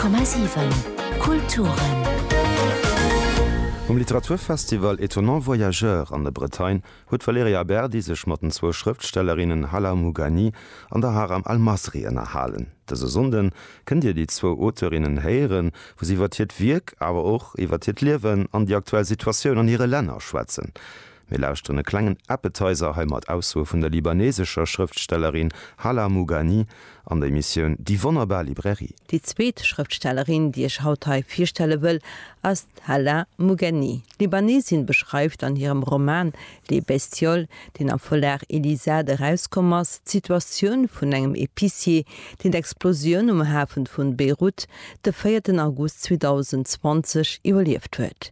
100,7 Kulturen. Literaturfestival Étonnant Voyageur an der Bretagne huet Valeria Berdi sech mat den 2 Schriftstellerinnen Hala Mougani an der Haram Al-Masri erhalen. Dese Sunden könnt ihr die 2 Autorinnen heieren, wo sie iwwertiert Wirk, aber auch iwwertiert Liewen an die aktuelle Situation an ihre Länder schwätzen. Mir lauscht eine klangen Appetizer heimat auswurf von der libanesischer Schriftstellerin Hala Mougani an der Emission Die Wunderbare Librairie. Die zweite Schriftstellerin, die ich heute vorstellen will, ist Hala Mougani. Libanesin beschreibt an ihrem Roman Les Bestioles, den am Verlag Elisade rauskommt, die Situation von einem Épicier, den die Explosion im Hafen von Beirut, den 4. August 2020 überlebt wird.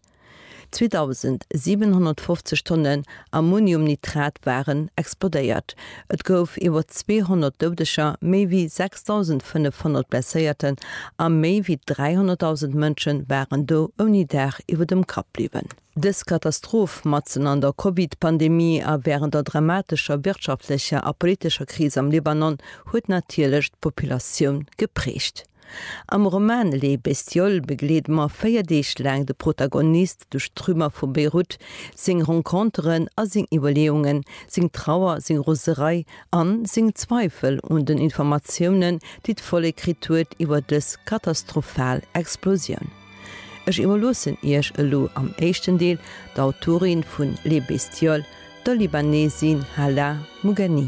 2750 Tonnen Ammoniumnitrat waren explodiert. Et gouf iwwer 200 Dodescher, méi wie 6500 Blesséierten, a méi wie 300.000 Mënschen waren do unidär iwwer dem Kap blieben. Des Katastroph matzen an der Covid-Pandemie a während der dramatischer wirtschaftlicher a politischer Krise am Libanon huet natierlech d'Populationun geprecht. Am Roman Les Bestioles begleet ma 4 Deeg lang de Protagonist duch Trümmer vu Beirut, sing Rencontren a sing Überleungen, sing Trauer, sing Roserei an, sing Zweifel und den Informationen, die voll Ekritur iwwer des katastrophal Explosion. Ech iwwerlossen ech elo am échten Deel d'Autorin vun Les Bestioles, der Libanesin Hala Mougani.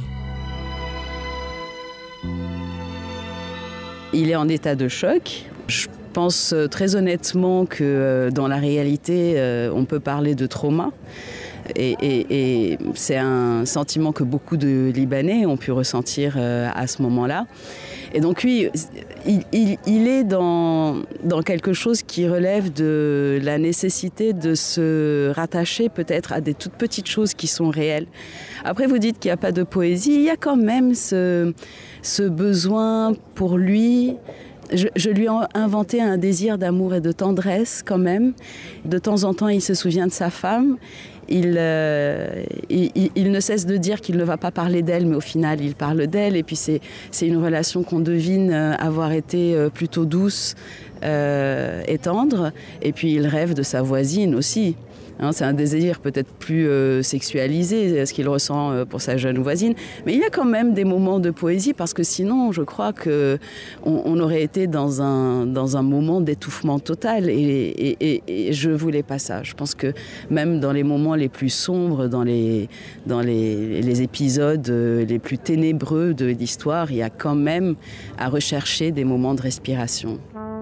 Il est en état de choc. Je pense très honnêtement que dans la réalité, on peut parler de trauma. Et c'est un sentiment que beaucoup de Libanais ont pu ressentir à ce moment-là. Et donc oui, il est dans quelque chose qui relève de la nécessité de se rattacher peut-être à des toutes petites choses qui sont réelles. Après, vous dites qu'il n'y a pas de poésie, il y a quand même ce besoin pour lui. Je lui ai inventé un désir d'amour et de tendresse quand même. De temps en temps, il se souvient de sa femme. Il ne cesse de dire qu'il ne va pas parler d'elle, mais au final, il parle d'elle. Et puis, c'est une relation qu'on devine avoir été plutôt douce et tendre. Et puis, il rêve de sa voisine aussi. Hein, c'est un désir peut-être plus sexualisé, ce qu'il ressent pour sa jeune voisine. Mais il y a quand même des moments de poésie, parce que sinon, je crois qu'on aurait été dans un moment d'étouffement total. Et je ne voulais pas ça. Je pense que même dans les moments les plus sombres, dans les épisodes les plus ténébreux de l'histoire, il y a quand même à rechercher des moments de respiration.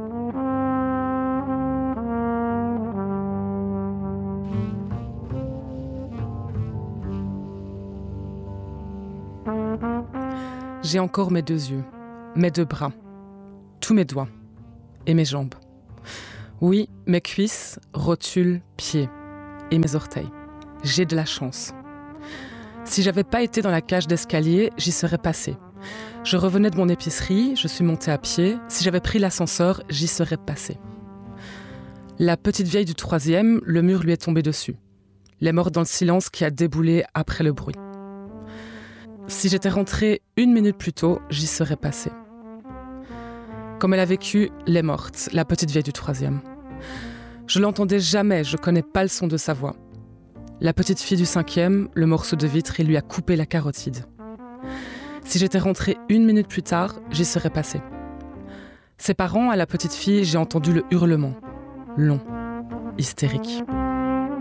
J'ai encore mes 2 yeux, mes 2 bras, tous mes doigts et mes jambes. Oui, mes cuisses, rotules, pieds et mes orteils. J'ai de la chance. Si j'avais pas été dans la cage d'escalier, j'y serais passée. Je revenais de mon épicerie, je suis montée à pied. Si j'avais pris l'ascenseur, j'y serais passée. La petite vieille du 3e, le mur lui est tombé dessus. Elle est morte dans le silence qui a déboulé après le bruit. Si j'étais rentrée 1 minute plus tôt, j'y serais passée. Comme elle a vécu, elle est morte, la petite vieille du 3e. Je l'entendais jamais, je connais pas le son de sa voix. La petite fille du 5e, le morceau de vitre, il lui a coupé la carotide. Si j'étais rentrée 1 minute plus tard, j'y serais passée. Ses parents, à la petite fille, j'ai entendu le hurlement. Long, hystérique.